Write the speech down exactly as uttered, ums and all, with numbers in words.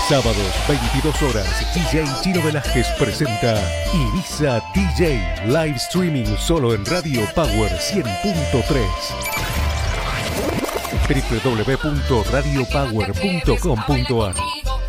Sábados, veintidós horas, D J Chino Velázquez presenta Ibiza D J, live streaming solo en Radio Power cien punto tres. doble u doble u doble u punto radio power punto com punto a r